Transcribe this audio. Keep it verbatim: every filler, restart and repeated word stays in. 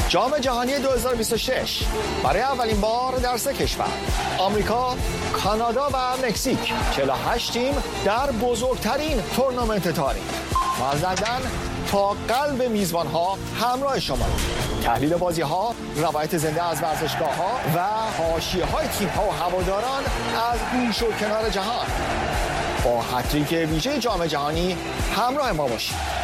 جام جهانی دو هزار و بیست و شش برای اولین بار در سه کشور آمریکا، کانادا و مکزیک چهل و هشت تیم در بزرگترین تورنمنت تاریخ مازندران تا قلب میزبانها همراه شما. تحلیل بازی ها، روایت زنده از ورزشگاه ها و حاشیه های تیم ها و هواداران از گوش و کنار جهان. با هتریک ویژه جام جهانی همراه ما باشید.